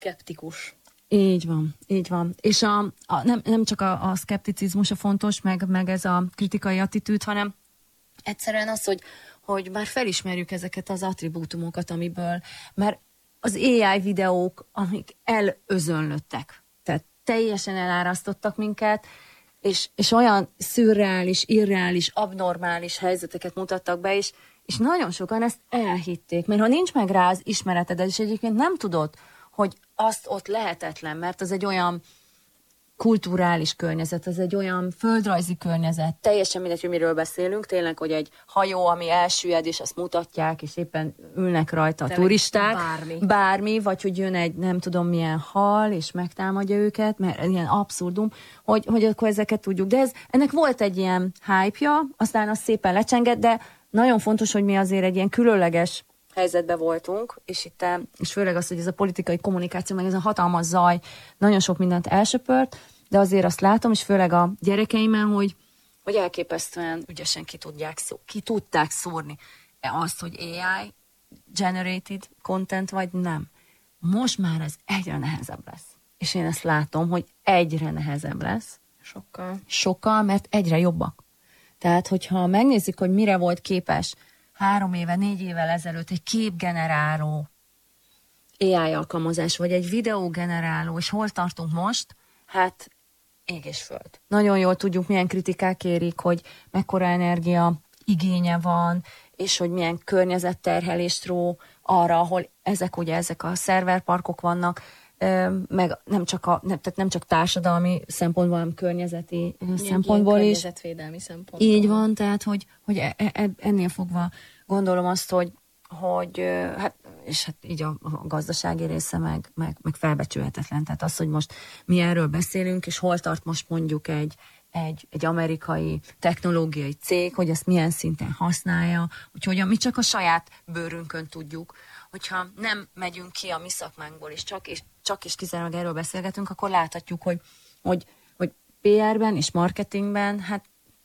szkeptikus. Így van, így van. És nem csak a szkepticizmus a fontos, meg ez a kritikai attitűd, hanem egyszerűen az, hogy már felismerjük ezeket az attribútumokat, amiből, mert az AI videók, amik elözönlöttek, tehát teljesen elárasztottak minket, és olyan szürreális, irreális, abnormális helyzeteket mutattak be, és nagyon sokan ezt elhitték, mert ha nincs meg rá az ismereted, és egyébként nem tudod, hogy azt ott lehetetlen, mert az egy olyan kulturális környezet, az egy olyan földrajzi környezet. Teljesen mindegy, hogy miről beszélünk, tényleg, hogy egy hajó, ami elsüllyed, és azt mutatják, és éppen ülnek rajta a turisták. Bármi, vagy hogy jön egy nem tudom milyen hal, és megtámadja őket, mert ilyen abszurdum, hogy akkor ezeket tudjuk. De ennek volt egy ilyen hype-ja, aztán az szépen lecsengett, de nagyon fontos, hogy mi azért egy ilyen különleges helyzetben voltunk, és főleg az, hogy ez a politikai kommunikáció, meg ez a hatalmas zaj nagyon sok mindent elsöpört, de azért azt látom, és főleg a gyerekeimen, hogy elképesztően ügyesen ki tudták szórni azt, hogy AI generated content, vagy nem. Most már ez egyre nehezebb lesz. És én ezt látom, hogy egyre nehezebb lesz. Sokkal, mert egyre jobbak. Tehát, hogyha megnézzük, hogy mire volt képes 3 éve, 4 évvel ezelőtt egy képgeneráló AI alkalmazás, vagy egy videógeneráló, és hol tartunk most, hát ég és föld. Nagyon jól tudjuk, milyen kritikák érik, hogy mekkora energia igénye van, és hogy milyen környezetterhelést ró arra, ahol ezek a szerverparkok vannak, meg nem csak társadalmi szempontból, hanem környezeti szempontból is. Környezetvédelmi szempontból. Így van, tehát, hogy ennél fogva gondolom azt, hogy és hát így a gazdasági része meg felbecsülhetetlen. Tehát az, hogy most mi erről beszélünk, és hol tart most mondjuk egy amerikai technológiai cég, hogy ezt milyen szinten használja, hogy mi csak a saját bőrünkön tudjuk, hogyha nem megyünk ki a mi szakmánkból, és csak és kizárólag erről beszélgetünk, akkor láthatjuk, hogy PR-ben és marketingben, hát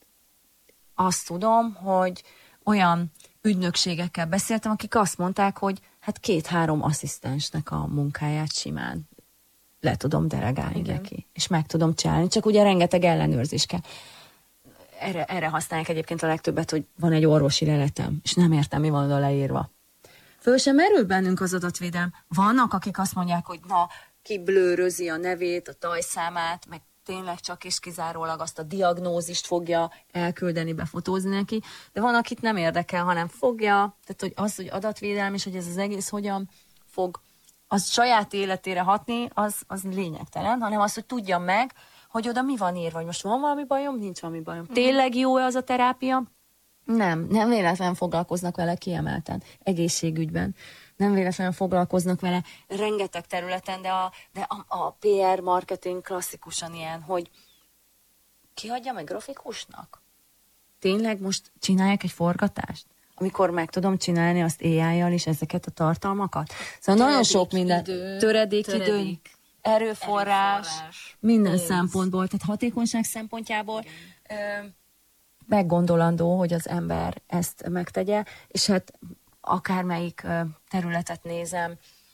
azt tudom, hogy olyan ügynökségekkel beszéltem, akik azt mondták, hogy hát 2-3 asszisztensnek a munkáját simán le tudom delegálni neki, és meg tudom csinálni. Csak ugye rengeteg ellenőrzés kell. Erre használják egyébként a legtöbbet, hogy van egy orvosi leletem, és nem értem, mi van oda leírva. Föl sem merül bennünk az adatvédelem. Vannak, akik azt mondják, hogy kiblőrözi a nevét, a tajszámát, meg tényleg csak és kizárólag azt a diagnózist fogja elküldeni, befotózni neki, de van, akit nem érdekel, hanem fogja, tehát hogy az, hogy adatvédelem, és hogy ez az egész hogyan fog az saját életére hatni, az lényegtelen, hanem az, hogy tudja meg, hogy oda mi van írva, hogy most van valami bajom, nincs valami bajom. Tényleg jó-e az a terápia? Nem véletlenül foglalkoznak vele kiemelten, egészségügyben. Nem véletlenül foglalkoznak vele rengeteg területen, de a PR marketing klasszikusan ilyen, hogy kiadja meg grafikusnak? Tényleg most csinálják egy forgatást? Amikor meg tudom csinálni azt AI-jal is ezeket a tartalmakat? Szóval nagyon sok minden. Töredékidő, erőforrás, minden szempontból, tehát hatékonyság szempontjából meggondolandó, hogy az ember ezt megtegye, és hát akármelyik területet nézem,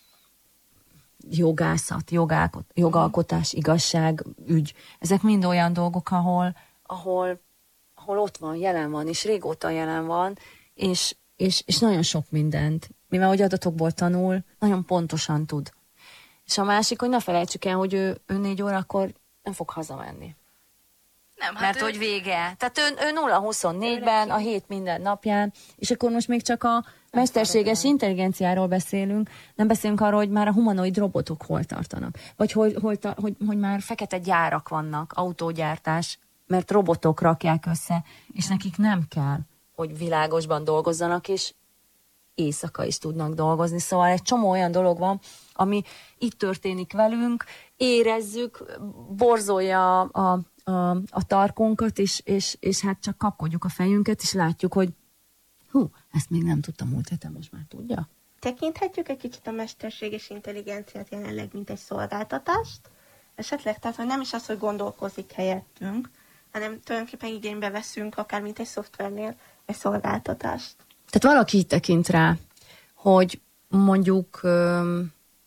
jogászat, jogalkotás, igazság, ügy, ezek mind olyan dolgok, ahol ott van, jelen van, és régóta jelen van, és nagyon sok mindent, mivel hogy adatokból tanul, nagyon pontosan tud. És a másik, hogy ne felejtsük el, hogy ő 4 órakor nem fog hazamenni. Nem, mert hogy vége. Tehát ő 0-24-ben, a hét minden napján, és akkor most még csak a mesterséges intelligenciáról beszélünk, nem beszélünk arról, hogy már a humanoid robotok hol tartanak. Vagy hogy már fekete gyárak vannak, autógyártás, mert robotok rakják össze, és nekik nem kell, hogy világosban dolgozzanak, és éjszaka is tudnak dolgozni. Szóval egy csomó olyan dolog van, ami itt történik velünk, érezzük, borzolja a tarkunkat, és hát csak kapkodjuk a fejünket, és látjuk, hogy ezt még nem tudtam múlt héten, most már tudja. Tekinthetjük egy kicsit a mesterséges intelligenciát jelenleg, mint egy szolgáltatást? Esetleg, tehát hogy nem is az, hogy gondolkozik helyettünk, hanem tulajdonképpen igénybe veszünk, akár mint egy szoftvernél, egy szolgáltatást. Tehát valaki így tekint rá, hogy mondjuk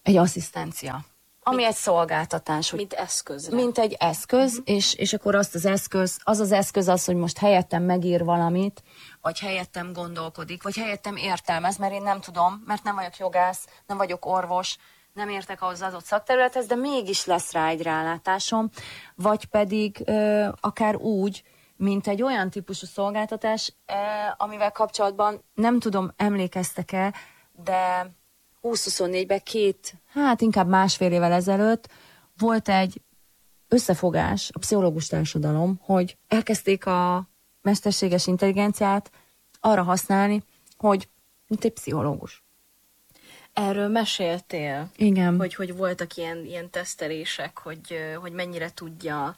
egy asszisztencia, ami egy szolgáltatás, hogy Mint eszközre. mint egy eszköz, és akkor az eszköz az, hogy most helyettem megír valamit, vagy helyettem gondolkodik, vagy helyettem értelmez, mert én nem tudom, mert nem vagyok jogász, nem vagyok orvos, nem értek ahhoz az adott szakterülethez, de mégis lesz rá egy rálátásom, vagy pedig akár úgy, mint egy olyan típusú szolgáltatás, amivel kapcsolatban nem tudom, emlékeztek-e, de 2024-ben inkább másfél évvel ezelőtt volt egy összefogás a pszichológus társadalom, hogy elkezdték a mesterséges intelligenciát arra használni, hogy mint egy pszichológus. Erről meséltél? Igen. Hogy voltak ilyen tesztelések, hogy mennyire tudja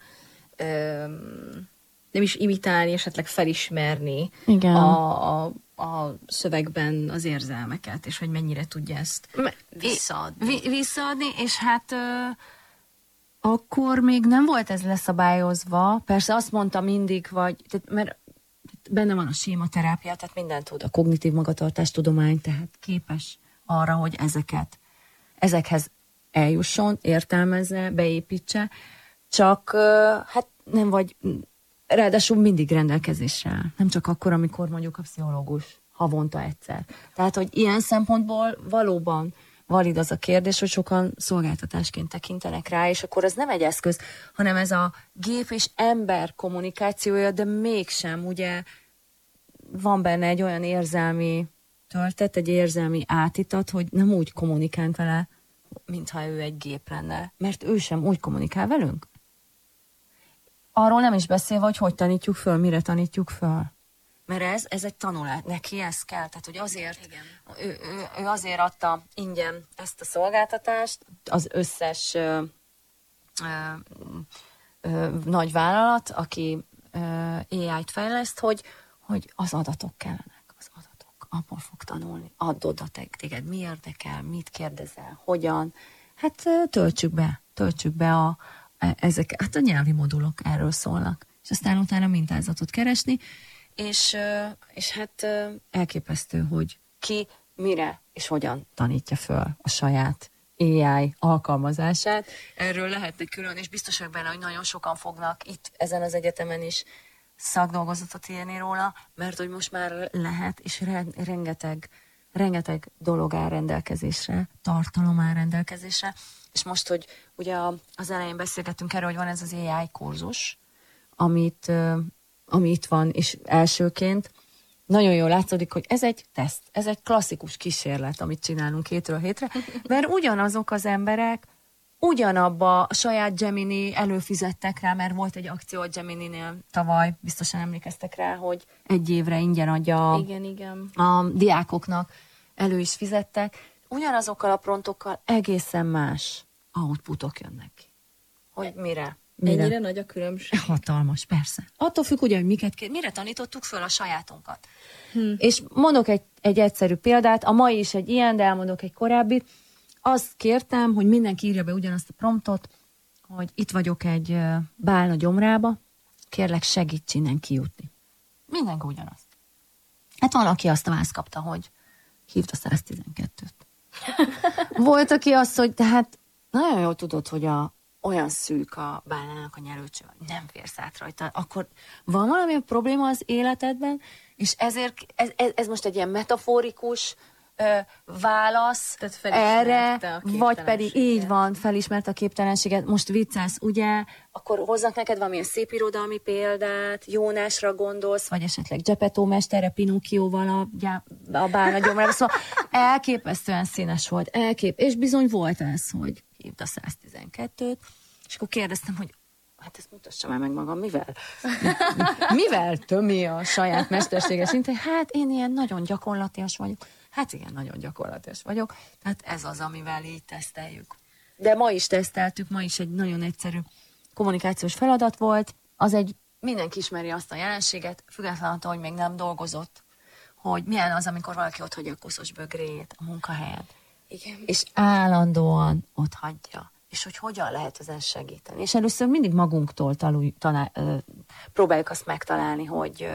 nem is imitálni, esetleg felismerni Igen. a szövegben az érzelmeket, és hogy mennyire tudja ezt visszaadni. Visszaadni, és hát akkor még nem volt ez leszabályozva. Persze azt mondta mindig, mert benne van a sématerápia, tehát mindent tud, a kognitív magatartástudomány, tehát képes arra, hogy ezekhez eljusson, értelmezze, beépítse, csak hát nem vagy, ráadásul mindig rendelkezésre áll. Nem csak akkor, amikor mondjuk a pszichológus havonta egyszer. Tehát, hogy ilyen szempontból valóban valid az a kérdés, hogy sokan szolgáltatásként tekintenek rá, és akkor ez nem egy eszköz, hanem ez a gép és ember kommunikációja, de mégsem, ugye van benne egy olyan érzelmi töltet, egy érzelmi átitat, hogy nem úgy kommunikált vele, mintha ő egy gép lenne. Mert ő sem úgy kommunikál velünk. Arról nem is beszélve, hogy tanítjuk föl, mire tanítjuk föl. Mert ez egy tanulás, neki ez kell. Tehát, hogy azért, ő azért adta ingyen ezt a szolgáltatást, az összes nagy vállalat, aki AI-t fejleszt, hogy az adatok kellenek. Az adatok. Abból fog tanulni. Add oda téged, mi érdekel, mit kérdezel, hogyan. Hát töltsük be ezek, hát a nyelvi modulok erről szólnak. És aztán utána mintázatot keresni, és hát elképesztő, hogy ki, mire és hogyan tanítja föl a saját AI alkalmazását. Erről lehet egy külön, és biztos vagyok benne, hogy nagyon sokan fognak itt ezen az egyetemen is szakdolgozatot írni róla, mert hogy most már lehet, és rengeteg dolog áll rendelkezésre, tartalom áll rendelkezésre, és most, hogy ugye az elején beszélgettünk erről, hogy van ez az AI kurzus, ami itt van, és elsőként nagyon jól látszódik, hogy ez egy teszt, ez egy klasszikus kísérlet, amit csinálunk hétről hétre, mert ugyanazok az emberek ugyanabba a saját Gemini előfizettek rá, mert volt egy akció a Gemini-nél tavaly, biztosan emlékeztek rá, hogy 1 évre ingyen adja Igen. a diákoknak, elő is fizettek. Ugyanazokkal a prontokkal egészen más outputok jönnek ki. Hogy mire? Ennyire nagy a különbség? Hatalmas, persze. Attól függ, ugye, hogy mire tanítottuk föl a sajátunkat. És mondok egy egyszerű példát, a mai is egy ilyen, de elmondok egy korábbit. Azt kértem, hogy mindenki írja be ugyanazt a promptot, hogy itt vagyok egy bálna gyomrába, kérlek segíts innen kijutni. Mindenki ugyanazt. Hát van, aki azt a választ kapta, hogy hívd a 112-t. Volt, aki azt, hogy tehát nagyon jól tudod, hogy olyan szűk a bálnának a nyelőcső, hogy nem férsz át rajta, akkor van valami probléma az életedben, és ezért ez most egy ilyen metaforikus válasz erre, vagy pedig így van, felismert a képtelenséget. Most viccelsz, ugye? Akkor hoznak neked valamilyen szép irodalmi példát, Jónásra gondolsz, vagy esetleg Geppetto mesterre, Pinocchioval a bálna gyomrába. Szóval elképesztően színes volt. És bizony volt ez, hogy hívd a 112-t, és akkor kérdeztem, hogy hát ezt mutassa már meg magam, mivel tömi a saját mesterséges intelligenciát? Hát én ilyen nagyon gyakorlatias vagyok. Hát igen, nagyon gyakorlatias vagyok. Tehát ez az, amivel így teszteljük. De ma is teszteltük, ma is egy nagyon egyszerű kommunikációs feladat volt. Mindenki ismeri azt a jelenséget, függetlenül attól, hogy még nem dolgozott, hogy milyen az, amikor valaki ott hagyja a koszos bögréjét a munkahelyen. Igen. És állandóan ott hagyja. És hogy hogyan lehet ezen segíteni. És először mindig magunktól próbáljuk azt megtalálni, hogy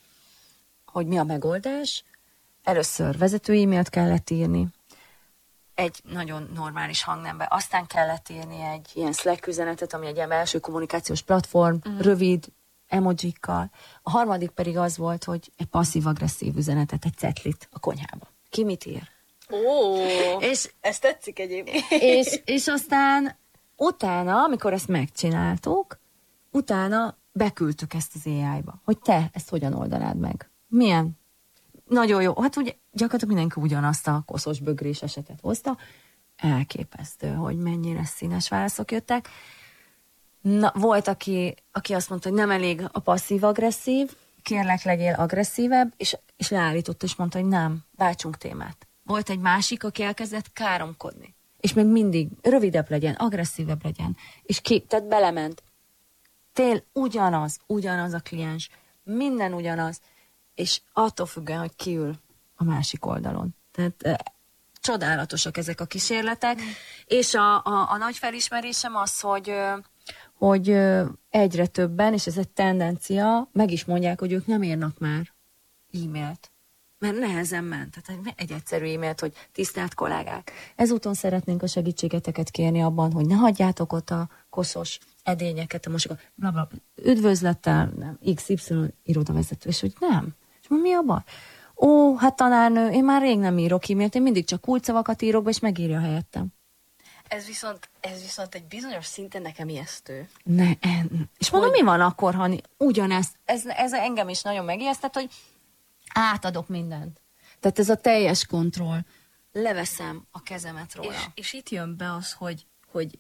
mi a megoldás. Először vezetői e-mailt kellett írni, egy nagyon normális hangnembe. Aztán kellett írni egy ilyen Slack üzenetet, ami egy ilyen belső kommunikációs platform, rövid, emojikkal. A harmadik pedig az volt, hogy egy passzív-agresszív üzenetet, egy cetlit a konyhába. Ki mit ír? És ez tetszik egyébként. És aztán utána, amikor ezt megcsináltuk, utána beküldtük ezt az AI-ba, hogy te ezt hogyan oldanád meg. Milyen? Nagyon jó. Hát ugye gyakorlatilag mindenki ugyanazt a koszos bögrés esetet hozta. Elképesztő, hogy mennyire színes válaszok jöttek. Na, volt, aki azt mondta, hogy nem elég a passzív-agresszív, kérlek, legyél agresszívebb, és leállította, és mondta, hogy nem, váltsunk témát. Volt egy másik, aki elkezdett káromkodni. És még mindig rövidebb legyen, agresszívebb legyen. És tehát belement. Ugyanaz a kliens. Minden ugyanaz. És attól függően, hogy kiül a másik oldalon. Tehát csodálatosak ezek a kísérletek. És a nagy felismerésem az, hogy egyre többen, és ez egy tendencia, meg is mondják, hogy ők nem írnak már e-mailt. Mert nehezen ment. Tehát egy egyszerű e-mailt, hogy tisztelt kollégák. Ezúton szeretnénk a segítségeteket kérni abban, hogy ne hagyjátok ott a koszos edényeket, a mosokat, blablabla. Üdvözlettel, nem, XY irodavezető, és hogy nem. És mi a baj? Hát tanárnő, én már rég nem írok e-mailt, én mindig csak kulcsszavakat írok be, és megírja helyettem. Ez viszont egy bizonyos szinten nekem ijesztő. És mondom, mi van akkor, ha ugyanezt, ez engem is nagyon megijesztett, hogy átadok mindent. Tehát ez a teljes kontroll. Leveszem a kezemet róla. És itt jön be az, hogy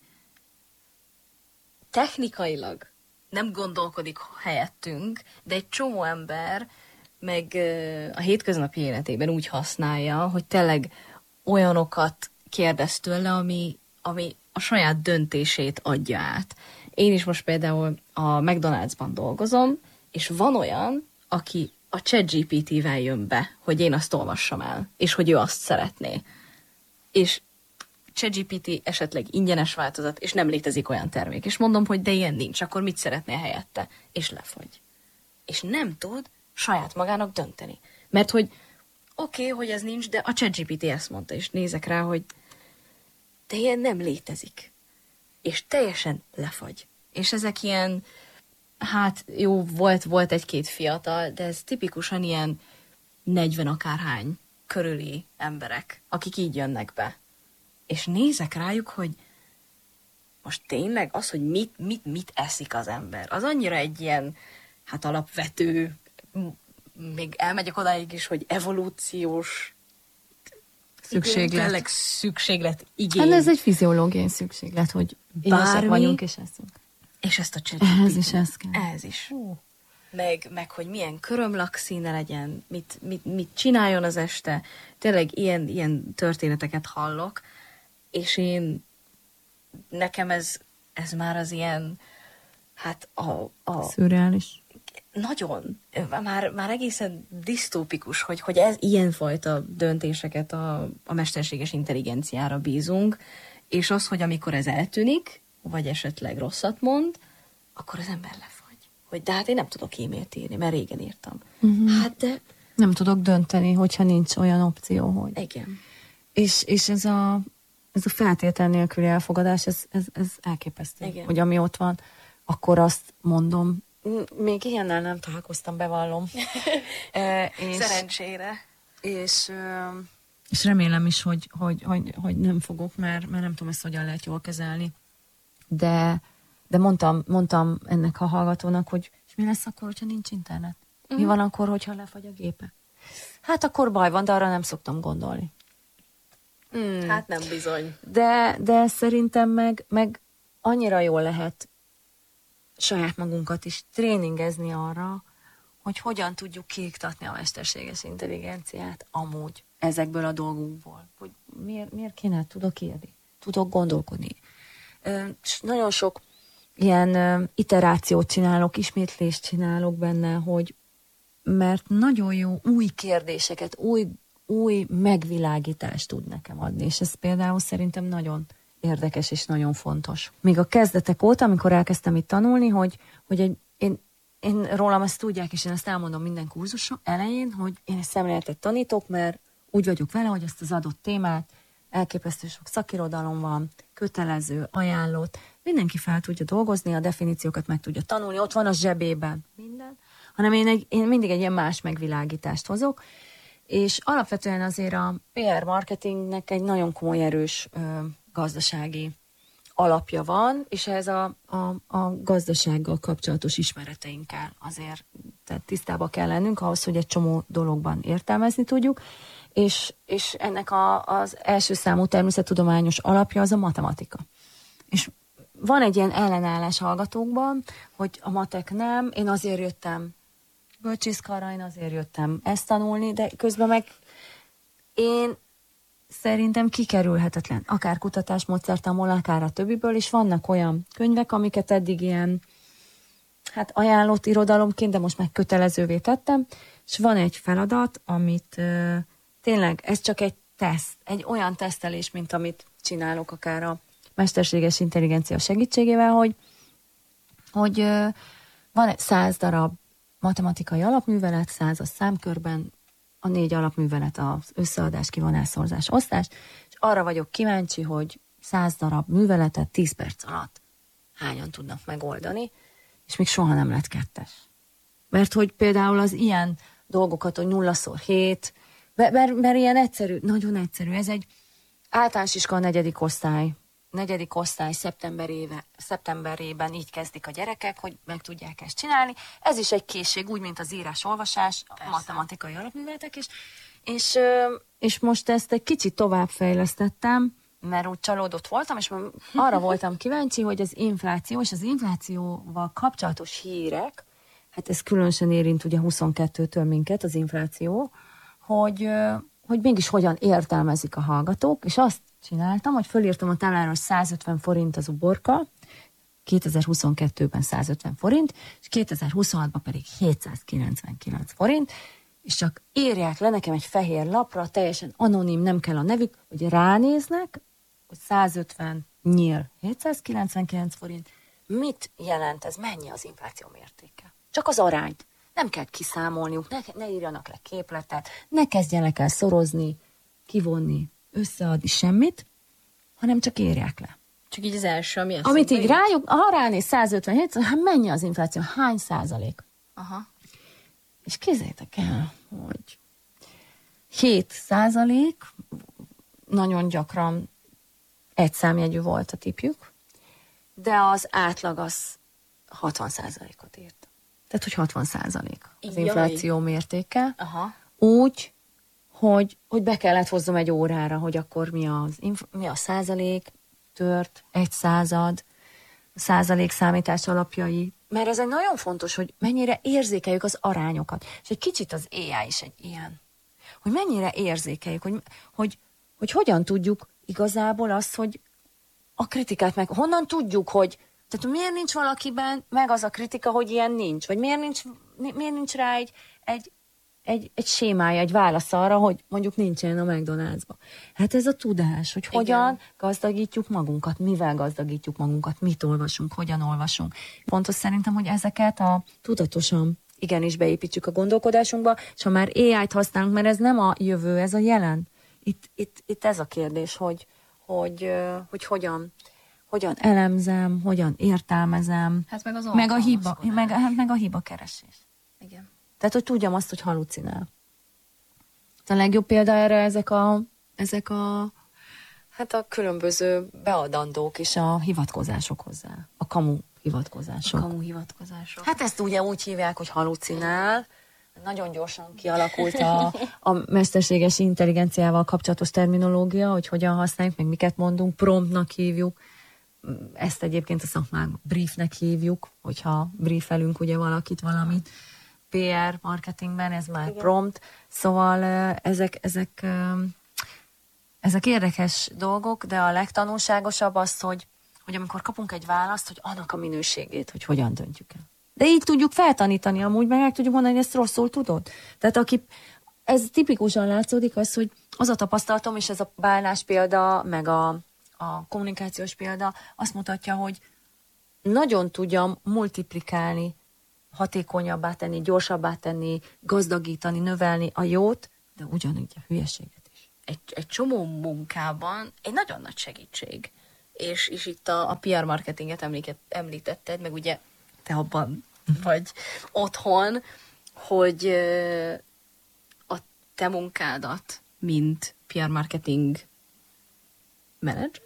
technikailag nem gondolkodik helyettünk, de egy csomó ember meg a hétköznapi életében úgy használja, hogy tényleg olyanokat kérdez tőle, ami a saját döntését adja át. Én is most például a McDonald'sban dolgozom, és van olyan, aki a ChatGPT-vel jön be, hogy én azt olvassam el, és hogy ő azt szeretné. És ChatGPT esetleg ingyenes változat, és nem létezik olyan termék. És mondom, hogy de ilyen nincs, akkor mit szeretnél helyette? És lefagy. És nem tud saját magának dönteni. Mert hogy oké, hogy ez nincs, de a ChatGPT ezt mondta, és nézek rá, hogy de ilyen nem létezik. És teljesen lefagy. És ezek ilyen, hát jó, volt egy-két fiatal, de ez tipikusan ilyen 40 akárhány körüli emberek, akik így jönnek be. És nézek rájuk, hogy most tényleg az, hogy mit eszik az ember, az annyira egy ilyen, hát alapvető, még elmegyek odáig is, hogy evolúciós szükséglet, igény. Hát ez egy fiziológiai szükséglet, hogy bármi vagyunk és eszünk. És ezt a ChatGPT. Ehhez is ez kell. Ehhez is. Meg hogy milyen körömlakszíne legyen, mit csináljon az este. Tényleg ilyen történeteket hallok, és nekem ez már az ilyen, hát szürreális. Nagyon. Már egészen disztópikus, hogy ez ilyenfajta döntéseket a mesterséges intelligenciára bízunk, és az, hogy amikor ez eltűnik, vagy esetleg rosszat mond, akkor az ember lefagy. Hogy de hát én nem tudok e-mailt írni, mert régen írtam. Hát de... Nem tudok dönteni, hogyha nincs olyan opció, hogy... Igen. És ez a feltétel nélküli elfogadás, ez elképesztő. Igen. Hogy ami ott van, akkor azt mondom, még ilyennel nem találkoztam, bevallom. Szerencsére. És remélem is, hogy nem fogok, mert nem tudom ezt hogyan lehet jól kezelni. De mondtam ennek a hallgatónak, hogy és mi lesz akkor, hogyha nincs internet? Mi van akkor, hogyha lefagy a gépe? Hát akkor baj van, de arra nem szoktam gondolni. Hát nem bizony. De szerintem meg annyira jól lehet saját magunkat is tréningezni arra, hogy hogyan tudjuk kiiktatni a mesterséges intelligenciát amúgy ezekből a dolgokból. Hogy miért kéne? Tudok írni? Tudok gondolkodni? És nagyon sok ilyen iterációt csinálok, ismétlést csinálok benne, hogy mert nagyon jó új kérdéseket, új megvilágítást tud nekem adni, és ez például szerintem nagyon érdekes és nagyon fontos. Még a kezdetek óta, amikor elkezdtem itt tanulni, hogy én rólam ezt tudják, és én ezt elmondom minden kurzusom elején, hogy én egy szemléletet tanítok, mert úgy vagyok vele, hogy ezt az adott témát elképesztő sok szakirodalom van, kötelező, ajánlott, mindenki fel tudja dolgozni, a definíciókat meg tudja tanulni, ott van a zsebében minden, hanem én mindig egy ilyen más megvilágítást hozok, és alapvetően azért a PR marketingnek egy nagyon komoly erős gazdasági alapja van, és ez a gazdasággal kapcsolatos ismereteinkkel azért tehát tisztába kell lennünk ahhoz, hogy egy csomó dologban értelmezni tudjuk, és ennek az első számú természettudományos alapja az a matematika. És van egy ilyen ellenállás hallgatókban, hogy a matek nem, én azért jöttem bölcsészkarra, én azért jöttem ezt tanulni, de közben meg én szerintem kikerülhetetlen, akár kutatásmódszertamból, akár a többiből, és vannak olyan könyvek, amiket eddig ilyen ajánlott irodalomként, de most meg kötelezővé tettem, és van egy feladat, amit tényleg, ez csak egy teszt, egy olyan tesztelés, mint amit csinálok akár a mesterséges intelligencia segítségével, hogy van 100 darab matematikai alapművelet, 100 a számkörben, a 4 alapművelet az összeadás, kivonás, szorzás, osztás, és arra vagyok kíváncsi, hogy 100 darab műveletet 10 perc alatt hányan tudnak megoldani, és még soha nem lett 2-es. Mert hogy például az ilyen dolgokat, hogy 0x7, mert ilyen egyszerű, nagyon egyszerű, ez egy általános iskola 4. osztály szeptemberében így kezdik a gyerekek, hogy meg tudják ezt csinálni. Ez is egy készség, úgy, mint az írás-olvasás, a matematikai alapműveletek is. És most ezt egy kicsit továbbfejlesztettem, mert úgy csalódott voltam, és arra voltam kíváncsi, hogy az infláció és az inflációval kapcsolatos hírek, hát ez különösen érint ugye 22-től minket, az infláció, hogy mégis hogyan értelmezik a hallgatók, és azt csináltam, hogy fölírtam a táblára, hogy 150 forint az uborka, 2022-ben 150 forint, és 2026-ban pedig 799 forint, és csak írják le nekem egy fehér lapra, teljesen anonim, nem kell a nevük, hogy ránéznek, hogy 150 nyíl 799 forint. Mit jelent ez? Mennyi az infláció mértéke? Csak az arányt. Nem kell kiszámolniuk, ne írjanak le képletet, ne kezdjenek el szorozni, kivonni, összeadni semmit, hanem csak írják le. Csak így az első, ami eszembe amit így jut. rájuk, ha ránéz 157, hát mennyi az infláció? Hány százalék? Aha. És képzeljétek el, hogy 7%, nagyon gyakran egy számjegyű volt a tipjük, de az átlag az 60%-ot írt. Tehát, hogy 60% az infláció mértéke. Aha. Úgy, hogy be kellett hoznom egy órára, hogy akkor mi a százalék, tört, 1%, a százalék számítás alapjai. Mert ez egy nagyon fontos, hogy mennyire érzékeljük az arányokat. És egy kicsit az AI is egy ilyen. Hogy mennyire érzékeljük, hogy hogyan tudjuk igazából azt, hogy a kritikát meg... Honnan tudjuk, hogy... Tehát miért nincs valakiben meg az a kritika, hogy ilyen nincs? Vagy miért nincs rá egy sémája, egy válasz arra, hogy mondjuk nincsen a McDonald'sba. Hát ez a tudás, hogy hogyan gazdagítjuk magunkat, mivel gazdagítjuk magunkat, mit olvasunk, hogyan olvasunk. Fontos szerintem, hogy ezeket tudatosan igenis beépítsük a gondolkodásunkba, és ha már AI-t használunk, mert ez nem a jövő, ez a jelen. Itt ez a kérdés, hogy hogyan elemzem, hogyan értelmezem, Hát meg az meg a hiba keresés. Igen. Tehát, hogy tudjam azt, hogy halucinál. A legjobb példa erre ezek a különböző beadandók és a hivatkozások hozzá. A kamu hivatkozások. Hát ezt ugye úgy hívják, hogy halucinál. Nagyon gyorsan kialakult a mesterséges intelligenciával kapcsolatos terminológia, hogy hogyan használjuk, meg miket mondunk, promptnak hívjuk. Ezt egyébként a szakmában briefnek hívjuk, hogyha briefelünk ugye valakit valamit. PR marketingben, ez már prompt. Szóval ezek érdekes dolgok, de a legtanulságosabb az, hogy amikor kapunk egy választ, hogy annak a minőségét, hogy hogyan döntjük el. De így tudjuk feltanítani amúgy, meg tudjuk mondani, hogy ezt rosszul tudod. Tehát ez tipikusan látszódik az, hogy az a tapasztalatom, és ez a bálnás példa, meg a kommunikációs példa azt mutatja, hogy nagyon tudjam multiplikálni, hatékonyabbá tenni, gyorsabbá tenni, gazdagítani, növelni a jót, de ugyanígy a hülyeséget is. egy csomó munkában egy nagyon nagy segítség. És itt a PR marketinget említetted, meg ugye te abban vagy otthon, hogy a te munkádat, mint PR marketing menedzser,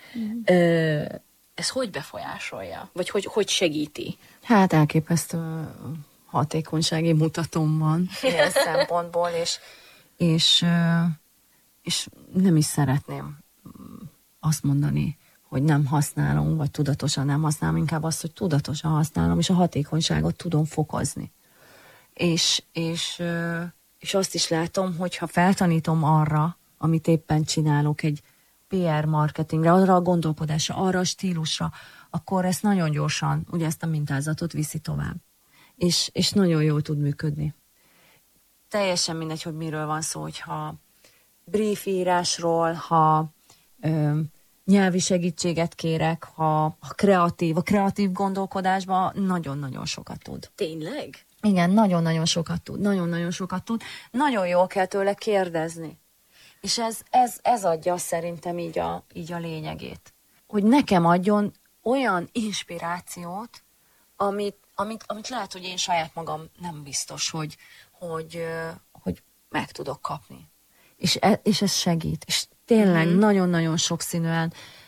ez hogy befolyásolja? Vagy hogy segíti? Hát elképesztő hatékonysági mutatóm van ilyen szempontból, és nem is szeretném azt mondani, hogy nem használom, vagy tudatosan nem használom, inkább azt, hogy tudatosan használom, és a hatékonyságot tudom fokozni. És azt is látom, hogy ha feltanítom arra, amit éppen csinálok, egy PR marketingre, arra a gondolkodásra, arra a stílusra, akkor ezt nagyon gyorsan, ugye ezt a mintázatot viszi tovább. És nagyon jól tud működni. Teljesen mindegy, hogy miről van szó, hogyha brief írásról, ha nyelvi segítséget kérek, ha a kreatív gondolkodásban nagyon-nagyon sokat tud. Tényleg? Igen, nagyon-nagyon sokat tud. Nagyon-nagyon sokat tud. Nagyon jól kell tőle kérdezni. És ez adja szerintem így a lényegét. Hogy nekem adjon olyan inspirációt, amit lehet, hogy én saját magam nem biztos, hogy meg tudok kapni. És ez segít. És tényleg nagyon-nagyon sokszínűen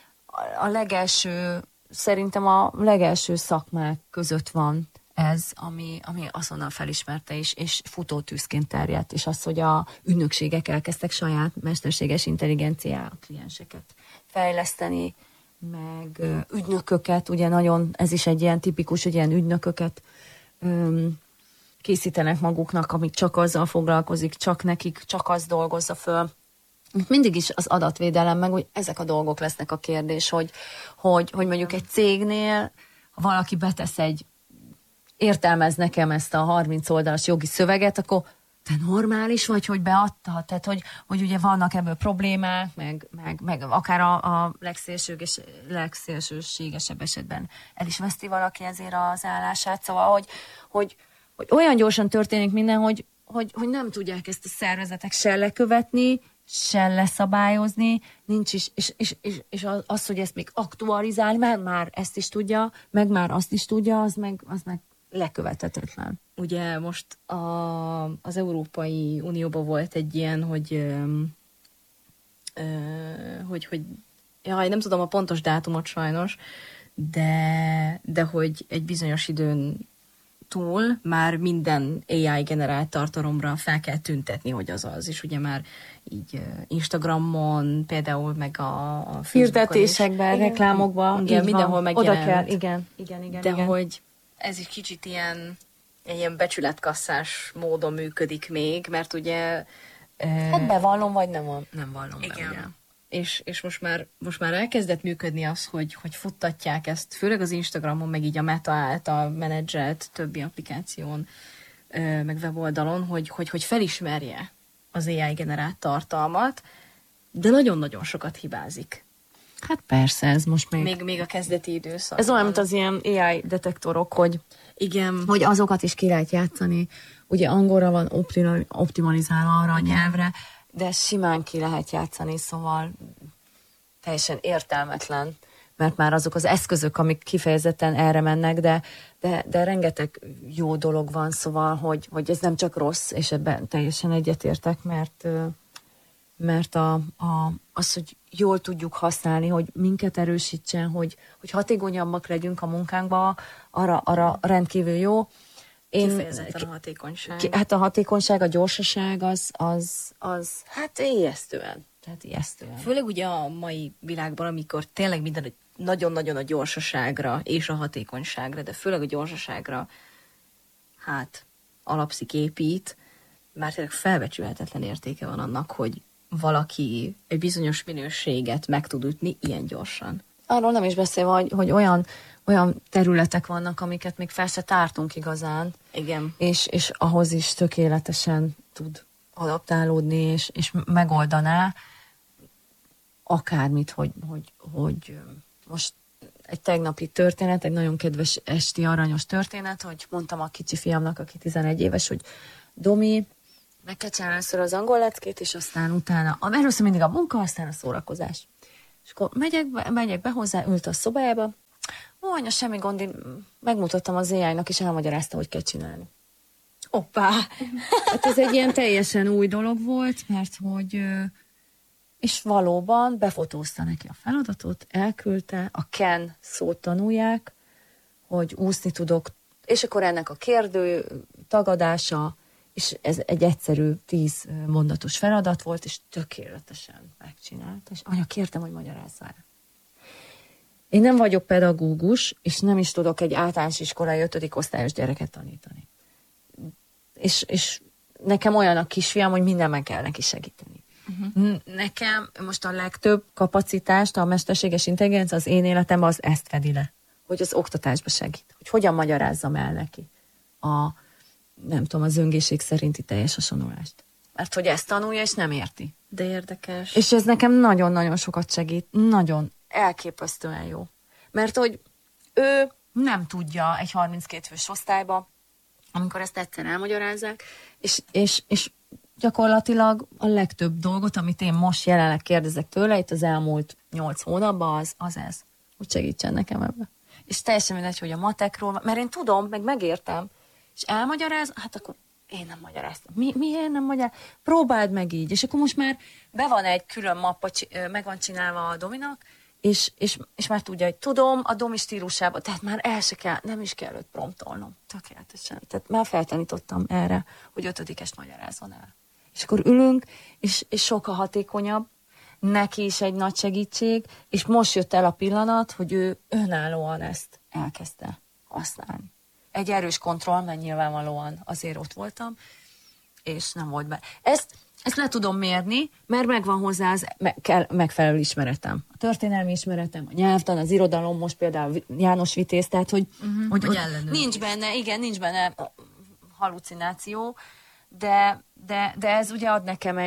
szerintem a legelső szakmák között van ez, ami azonnal felismerte és futótűzként terjedt, és az, hogy a ügynökségek elkezdtek saját mesterséges intelligenciá klienseket fejleszteni, meg ügynököket, ugye nagyon, ez is egy ilyen tipikus, hogy ilyen ügynököket készítenek maguknak, amik csak azzal foglalkozik, csak nekik, csak az dolgozza föl. Mindig is az adatvédelem, meg hogy ezek a dolgok lesznek a kérdés, hogy mondjuk egy cégnél valaki betesz értelmez nekem ezt a 30 oldalas jogi szöveget, akkor te normális vagy, hogy beadta? Tehát, hogy ugye vannak ebből problémák, meg akár a legszélsőségesebb esetben el is veszti valaki ezért az állását. Szóval, hogy olyan gyorsan történik minden, hogy nem tudják ezt a szervezetek se lekövetni, se leszabályozni, nincs is, és az, hogy ezt még aktualizál, meg már ezt is tudja, meg már azt is tudja, az meg lekövethetetlen. Ugye most az Európai Unióban volt egy ilyen, hogy jaj, nem tudom a pontos dátumot sajnos, de hogy egy bizonyos időn túl már minden AI generált tartalomra fel kell tüntetni, hogy az. És ugye már így Instagramon, például meg a hirdetésekben, reklámokban, igen, mindenhol megjelent. Oda kell, igen. De hogy ez is kicsit ilyen becsületkasszás módon működik még, mert ugye... Hát bevallom, vagy nem vallom igen. be, ugye. És most már elkezdett működni az, hogy futtatják ezt, főleg az Instagramon, meg így a Meta által menedzselt többi applikáción, meg weboldalon, hogy felismerje az AI generált tartalmat, de nagyon-nagyon sokat hibázik. Hát persze, ez most még a kezdeti időszak. Ez olyan, mint az ilyen AI detektorok, hogy igen. Hogy azokat is ki lehet játszani. Ugye angolra van optimalizálva arra a nyelvre, de simán ki lehet játszani, szóval teljesen értelmetlen, mert már azok az eszközök, amik kifejezetten erre mennek, de rengeteg jó dolog van, szóval, hogy ez nem csak rossz, és ebben teljesen egyetértek, mert az, hogy jól tudjuk használni, hogy minket erősítsen, hogy hatékonyabbak legyünk a munkánkba, arra rendkívül jó. Kifejezetten a hatékonyság. Hát a hatékonyság, a gyorsaság az hát ijesztően. Tehát ijesztően. Főleg ugye a mai világban, amikor tényleg minden nagyon-nagyon a gyorsaságra és a hatékonyságra, de főleg a gyorsaságra hát alapszik, épít, már tényleg felbecsülhetetlen értéke van annak, hogy valaki egy bizonyos minőséget meg tud ütni ilyen gyorsan. Arról nem is beszélve, hogy olyan területek vannak, amiket még fel se tártunk igazán. Igen. És ahhoz is tökéletesen tud adaptálódni, és megoldaná akármit, hogy most egy tegnapi történet, egy nagyon kedves esti aranyos történet, hogy mondtam a kicsi fiamnak, aki 11 éves, hogy Domi, meg kell csinálni először az angol leckét, és aztán utána, először mindig a munka, aztán a szórakozás. És akkor megyek be hozzá, ült a szobájába, anya, semmi gond, én megmutattam az AI-nak, és elmagyarázta, hogy kell csinálni. Hoppá! Hát ez egy ilyen teljesen új dolog volt, mert hogy... És valóban befotózta neki a feladatot, elküldte, a Ken szót tanulják, hogy úszni tudok, és akkor ennek a kérdő tagadása, és ez egy egyszerű 10 mondatos feladat volt, és tökéletesen megcsinált. És anya, kértem, hogy magyarázza el. Én nem vagyok pedagógus, és nem is tudok egy általános iskolai 5. osztályos gyereket tanítani. És nekem olyan a kisfiam, hogy mindenben kell neki segíteni. Nekem most a legtöbb kapacitást, a mesterséges intelligencia az én életemben az ezt fedi le. Hogy az oktatásba segít. Hogy hogyan magyarázzam el neki nem tudom, a zöngészség szerinti teljes hasonulást. Mert hogy ezt tanulja, és nem érti. De érdekes. És ez nekem nagyon-nagyon sokat segít. Nagyon elképesztően jó. Mert hogy ő nem tudja egy 32 fős osztályba, amikor ezt egyszer elmagyarázzák, és gyakorlatilag a legtöbb dolgot, amit én most jelenleg kérdezek tőle, itt az elmúlt 8 hónapban, az ez, hogy segítsen nekem ebbe. És teljesen mindegy, hogy a matekról, mert én tudom, meg megértem, és elmagyaráz, hát akkor én nem magyaráztam. Miért nem magyar? Próbáld meg így. És akkor most már be van egy külön mappa, meg van csinálva a Dominak, és már tudja, hogy tudom a Domi stílusában, tehát már nem is kell őt promptolnom. Tökéletesen. Tehát már feltanítottam erre, hogy 5-est magyarázzon el. És akkor ülünk, és sokkal hatékonyabb, neki is egy nagy segítség, és most jött el a pillanat, hogy ő önállóan ezt elkezdte használni. Egy erős kontroll, mert nyilvánvalóan azért ott voltam, és nem volt be. Ezt le tudom mérni, mert megvan hozzá az megfelelő ismeretem. A történelmi ismeretem, a nyelvtan, az irodalom, most például János Vitéz, tehát hogy nincs benne halucináció, de ez ugye ad nekem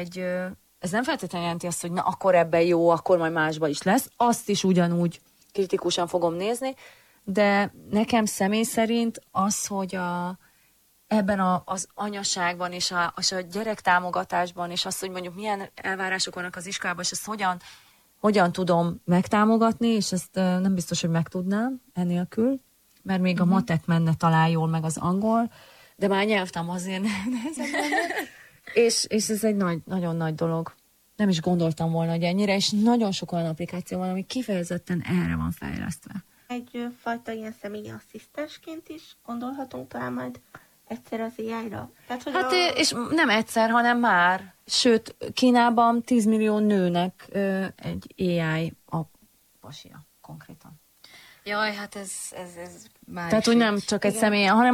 ez nem feltétlenül jelenti azt, hogy na akkor ebben jó, akkor majd másban is lesz. Azt is ugyanúgy kritikusan fogom nézni, de nekem személy szerint az, hogy ebben az anyaságban és a gyerektámogatásban, és az, hogy mondjuk milyen elvárások vannak az iskolában, és ezt hogyan tudom megtámogatni, és ezt nem biztos, hogy megtudnám enélkül, mert még a matek menne talán jól, meg az angol, de már nyelvtan azért nehezebb lenne. És ez egy nagyon nagy dolog. Nem is gondoltam volna, hogy ennyire, és nagyon sok olyan applikáció van, ami kifejezetten erre van fejlesztve. Egyfajta ilyen személyi asszisztensként is gondolhatunk talán majd egyszer az AI-ra? Hát és nem egyszer, hanem már. Sőt, Kínában 10 millió nőnek egy AI a pasia konkrétan. Jaj, hát ez már. Tehát, hogy nem csak egy személy, hanem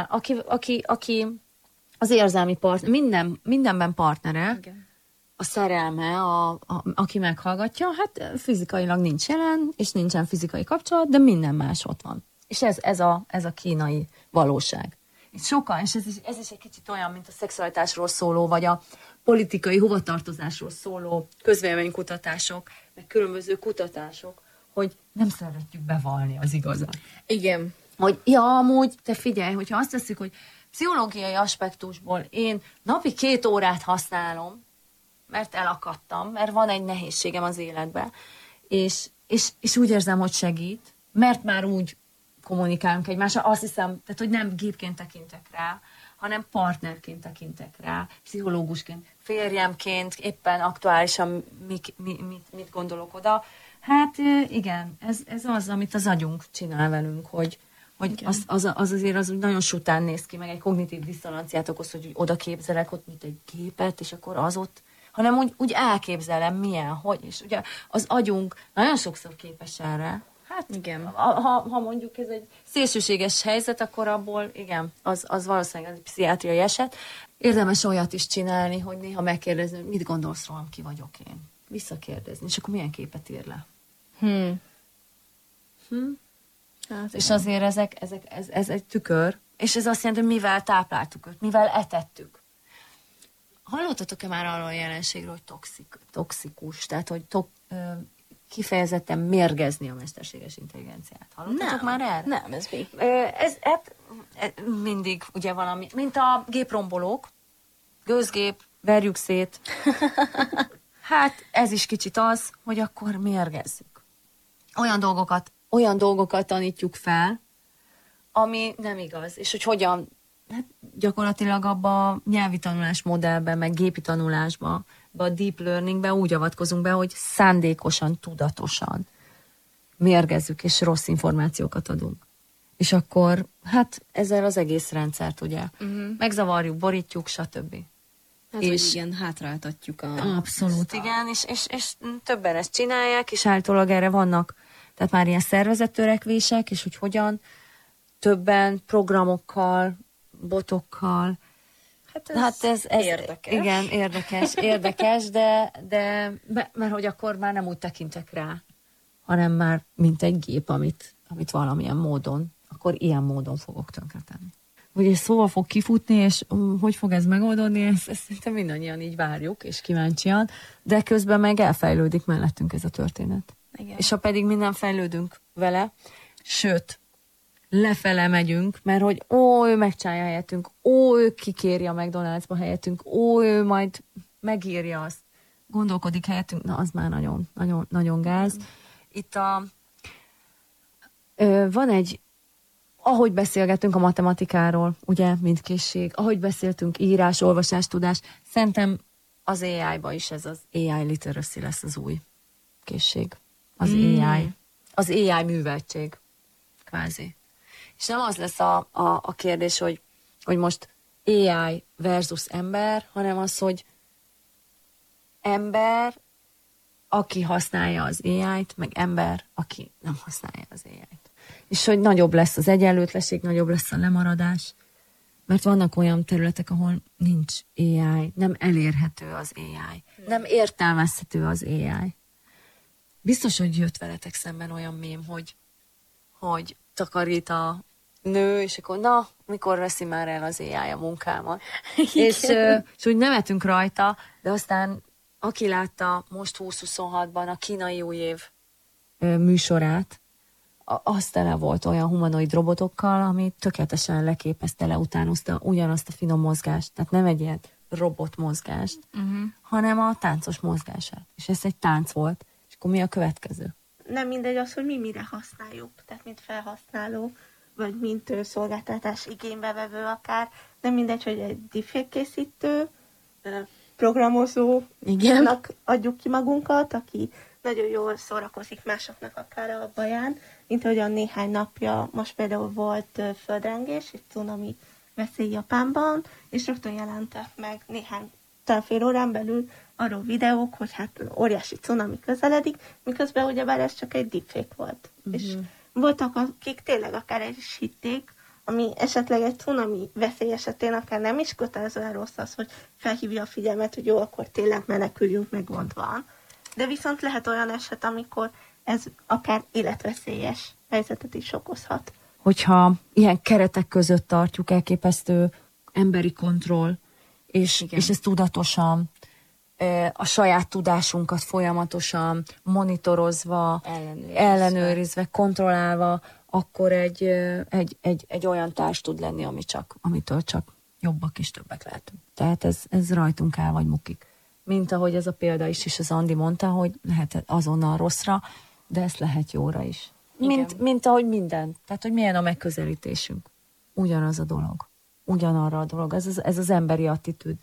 aki az érzelmi partner, mindenben partnere, igen. A szerelme, aki meghallgatja, hát fizikailag nincs jelen, és nincsen fizikai kapcsolat, de minden más ott van. És ez a kínai valóság. És sokan, és ez is egy kicsit olyan, mint a szexualitásról szóló, vagy a politikai hovatartozásról szóló közvéleménykutatások, meg különböző kutatások, hogy nem szeretjük bevallni az igazat. Igen. Hogy amúgy, te figyelj, hogyha azt teszik, hogy pszichológiai aspektusból én napi 2 órát használom, mert elakadtam, mert van egy nehézségem az életben, és úgy érzem, hogy segít, mert már úgy kommunikálunk egymással, azt hiszem, tehát, hogy nem gépként tekintek rá, hanem partnerként tekintek rá, pszichológusként, férjemként, éppen aktuálisan mit gondolok oda. Hát igen, ez az, amit az agyunk csinál velünk, hogy az azért az úgy nagyon sután néz ki, meg egy kognitív diszonanciát okoz, hogy oda képzelek ott, mint egy gépet, és akkor az ott, hanem úgy elképzelem milyen, hogy, és ugye az agyunk nagyon sokszor képes erre. Hát igen. Ha mondjuk ez egy szélsőséges helyzet, akkor abból igen, az valószínűleg egy pszichiátriai eset. Érdemes olyat is csinálni, hogy néha megkérdezni, hogy mit gondolsz rólam, ki vagyok én. Visszakérdezni, és akkor milyen képet ír le. Hát, és azért ez egy tükör, és ez azt jelenti, hogy mivel tápláltuk őt, mivel etettük. Hallottatok-e már arról a jelenségről, hogy toxikus, tehát hogy kifejezetten mérgezni a mesterséges intelligenciát? Hallottatok már erre? Nem, ez mi? Ez mindig ugye valami, mint a géprombolók, gőzgép, verjük szét. Hát ez is kicsit az, hogy akkor mérgezzük. Olyan dolgokat tanítjuk fel, ami nem igaz. És hogy hogyan, hát gyakorlatilag abba a nyelvi tanulás modellben, meg gépi tanulásban, a deep learningben úgy avatkozunk be, hogy szándékosan, tudatosan mérgezzük, és rossz információkat adunk. És akkor, hát ezzel az egész rendszert, ugye, megzavarjuk, borítjuk, stb. Hát, és igen, hátráltatjuk a... Abszolút, igen, és többen ezt csinálják, és általában erre vannak, tehát már ilyen szervezettörekvések, és hogy hogyan többen programokkal, botokkal. Hát ez érdekes. Igen, érdekes, de mert hogy akkor már nem úgy tekintek rá, hanem már mint egy gép, amit valamilyen módon, akkor ilyen módon fogok tönkretenni. Hogy ez szóval fog kifutni, és hogy fog ez megoldódni, ezt szerintem mindannyian így várjuk, és kíváncsian, de közben meg elfejlődik mellettünk ez a történet. Igen. És ha pedig minden fejlődünk vele, sőt, lefele megyünk, mert hogy ő megcsinálja helyettünk, ő kikéri a McDonald'sba helyettünk, ő majd megírja azt, gondolkodik helyettünk, na az már nagyon, nagyon, nagyon gáz. Itt van egy, ahogy beszélgetünk a matematikáról, ugye, mint készség, ahogy beszéltünk írás, olvasás, tudás, szerintem az AI-ba is ez az AI literacy lesz az új készség. Az AI. Az AI műveltség. Kvázi. És nem az lesz a kérdés, hogy most AI versus ember, hanem az, hogy ember, aki használja az AI-t, meg ember, aki nem használja az AI-t. És hogy nagyobb lesz az egyenlőtlenség, nagyobb lesz a lemaradás, mert vannak olyan területek, ahol nincs AI, nem elérhető az AI, nem értelmezhető az AI. Biztos, hogy jött veletek szemben olyan mém, hogy takarít a nő, és akkor na, mikor veszi már el az AI a munkámat. És úgy nevetünk rajta, de aztán aki látta most 2026-ban a kínai új év műsorát, az tele volt olyan humanoid robotokkal, ami tökéletesen leképezte, leutánozta ugyanazt a finom mozgást. Tehát nem egy ilyen robot mozgást, hanem a táncos mozgását. És ez egy tánc volt. És akkor mi a következő? Nem mindegy az, hogy mi mire használjuk. Tehát mint felhasználó, vagy mint szolgáltatás igénybevevő akár. Nem mindegy, hogy egy deepfake készítő, programozónak adjuk ki magunkat, aki nagyon jól szórakozik másoknak akár a baján, mint ahogyan néhány napja, most például volt földrengés, és cunami veszély Japánban, és rögtön jelentek meg néhány, talán fél órán belül arról videók, hogy hát óriási cunami közeledik, miközben ugyebár ez csak egy deepfake volt. És voltak, akik tényleg akár el is hitték, ami esetleg egy cunami veszély esetén akár nem is kötelezően rossz az, hogy felhívja a figyelmet, hogy jó, akkor tényleg meneküljünk, meg gond van. De viszont lehet olyan eset, amikor ez akár életveszélyes helyzetet is okozhat. Hogyha ilyen keretek között tartjuk, elképesztő emberi kontroll, és ez tudatosan, a saját tudásunkat folyamatosan monitorozva, ellenőrizve, kontrollálva, akkor egy olyan társ tud lenni, amitől csak jobbak és többek lehetünk. Tehát ez rajtunk áll, vagy mukik. Mint ahogy ez a példa is az Andi mondta, hogy lehet azonnal rosszra, de ezt lehet jóra is. Mint ahogy minden. Tehát, hogy milyen a megközelítésünk. Ugyanaz a dolog. Ugyanarra a dolog. Ez az emberi attitűd.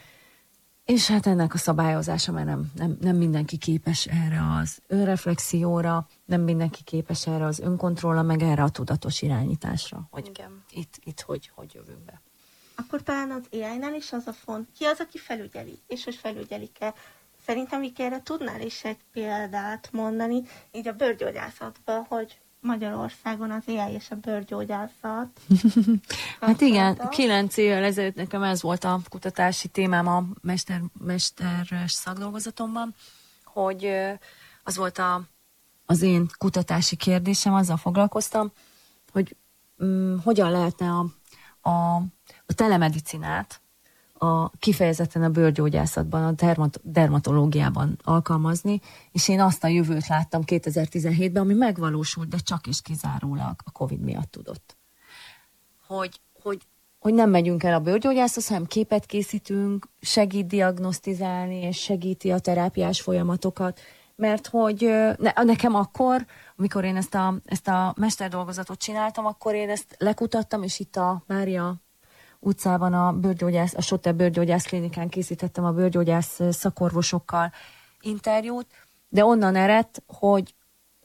És hát ennek a szabályozása, mert nem mindenki képes erre az önreflexióra, nem mindenki képes erre az önkontrollra, meg erre a tudatos irányításra. Hogy itt hogy jövünk be. Akkor talán az AI-nál is az a font, ki az, aki felügyeli, és hogy felügyelik-e. Szerintem Viki, tudnál is egy példát mondani, így a bőrgyógyászatban, hogy Magyarországon az AI és a bőrgyógyászat. Hát igen, 9 évvel ezelőtt nekem ez volt a kutatási témám a mesteres szakdolgozatomban, hogy az volt az én kutatási kérdésem, azzal foglalkoztam, hogy hogyan lehetne a telemedicinát kifejezetten a bőrgyógyászatban, a dermatológiában alkalmazni, és én azt a jövőt láttam 2017-ben, ami megvalósult, de csak és kizárólag a Covid miatt tudott. Hogy hogy nem megyünk el a bőrgyógyászhoz, hanem képet készítünk, segít diagnosztizálni, és segíti a terápiás folyamatokat. Mert hogy nekem akkor, amikor én ezt a mesterdolgozatot csináltam, akkor én ezt lekutattam, és itt a Mária utcában a Sotte bőrgyógyász klinikán készítettem a bőrgyógyász szakorvosokkal interjút, de onnan eredt, hogy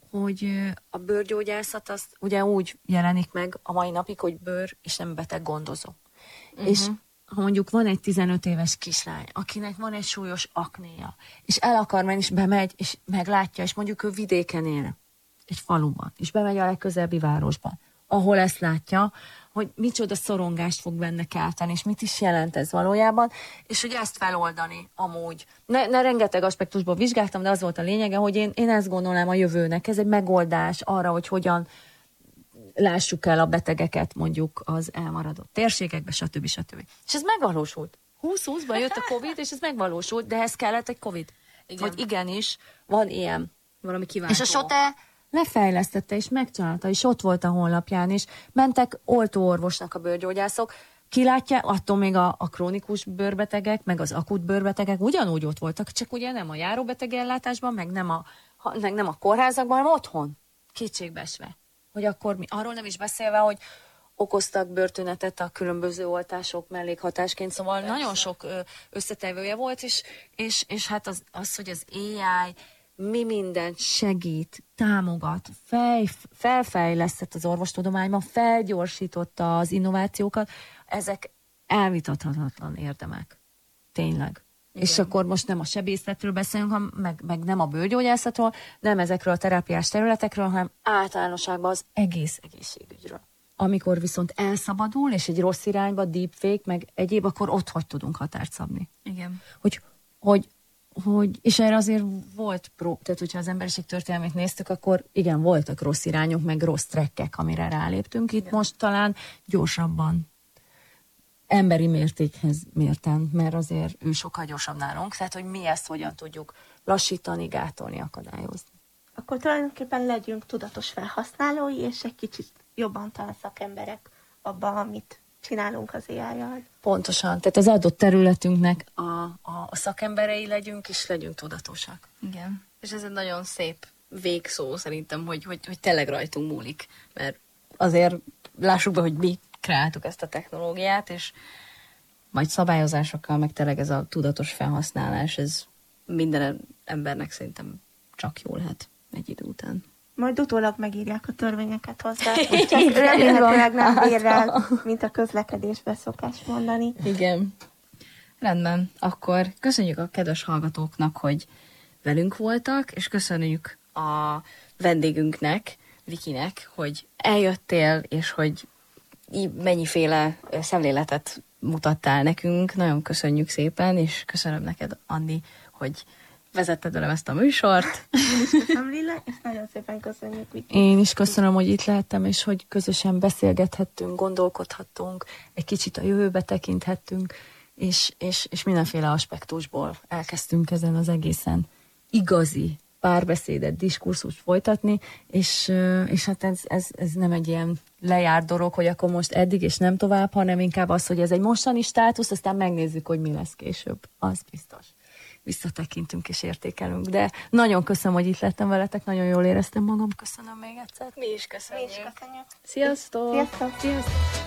a bőrgyógyászat az ugye úgy jelenik meg a mai napig, hogy bőr és nem beteg gondozó. És ha mondjuk van egy 15 éves kislány, akinek van egy súlyos aknéja, és el akar menni, és bemegy, és meglátja, és mondjuk ő vidéken él, egy faluban, és bemegy a legközelebbi városba, ahol ezt látja, hogy micsoda szorongást fog benne kelteni, és mit is jelent ez valójában, és hogy ezt feloldani amúgy. Ne rengeteg aspektusból vizsgáltam, de az volt a lényege, hogy én ezt gondolom a jövőnek. Ez egy megoldás arra, hogy hogyan lássuk el a betegeket mondjuk az elmaradott térségekbe, stb. És ez megvalósult. 2020-ban jött a Covid, és ez megvalósult, de ez kellett egy Covid. Igen. Hogy igenis, van ilyen. Valami kiváltó. És a Sote lefejlesztette, és megcsinálta, és ott volt a honlapján, és mentek oltóorvosnak a bőrgyógyászok. Kilátja, attól még a krónikus bőrbetegek, meg az akut bőrbetegek ugyanúgy ott voltak, csak ugye nem a járóbeteg ellátásban, meg nem a kórházakban, hanem otthon, kétségbeesve. Hogy akkor arról nem is beszélve, hogy okoztak bőrtünetet a különböző oltások mellékhatásként, szóval persze. Nagyon sok összetevője volt, és hát az, hogy az AI mi mindent segít, támogat, felfejlesztett az orvostudományban, felgyorsította az innovációkat, ezek elvitathatatlan érdemek. Tényleg. Igen. És akkor most nem a sebészetről beszélünk, meg nem a bőrgyógyászatról, nem ezekről a terápiás területekről, hanem általánosságban az egész egészségügyről. Amikor viszont elszabadul, és egy rossz irányba, deepfake, meg egyéb, akkor ott hogy tudunk határt szabni. Igen. És erre azért volt tehát hogyha az emberiség történelmét néztük, akkor igen, voltak rossz irányok, meg rossz trekkek, amire ráléptünk. Itt most talán gyorsabban, emberi mértékhez mérten, mert azért ő sokkal gyorsabb nálunk, tehát hogy mi ezt hogyan tudjuk lassítani, gátolni, akadályozni. Akkor tulajdonképpen legyünk tudatos felhasználói, és egy kicsit jobban talán szakemberek abban, amit csinálunk az AI-jal. Pontosan. Tehát az adott területünknek a szakemberei legyünk, és legyünk tudatosak. Igen. És ez egy nagyon szép végszó szerintem, hogy tényleg rajtunk múlik. Mert azért lássuk be, hogy mi kreáltuk ezt a technológiát, és majd szabályozásokkal, meg tényleg ez a tudatos felhasználás, ez minden embernek szerintem csak jól lehet egy idő után. Majd utólag megírják a törvényeket hozzá, és csak remélhetőleg nem bírrel, mint a közlekedésben szokás mondani. Igen. Rendben. Akkor köszönjük a kedves hallgatóknak, hogy velünk voltak, és köszönjük a vendégünknek, Vikinek, hogy eljöttél, és hogy mennyiféle szemléletet mutattál nekünk. Nagyon köszönjük szépen, és köszönöm neked, Andi, hogy vezetted velem ezt a műsort. Én is köszönöm, Lilla, és nagyon szépen köszönjük, Viki. Én is köszönöm, hogy itt lehettem, és hogy közösen beszélgethettünk, gondolkodhattunk, egy kicsit a jövőbe tekinthettünk, és mindenféle aspektusból elkezdtünk ezen az egészen igazi párbeszédet, diskurzust folytatni, és hát ez nem egy ilyen lejárt dolog, hogy akkor most eddig és nem tovább, hanem inkább az, hogy ez egy mostani státusz, aztán megnézzük, hogy mi lesz később. Az biztos. Visszatekintünk és értékelünk. De nagyon köszönöm, hogy itt lettem veletek, nagyon jól éreztem magam. Köszönöm még egyszer. Mi is köszönjük. Mi is köszönjük. Sziasztok! Sziasztok! Sziasztok!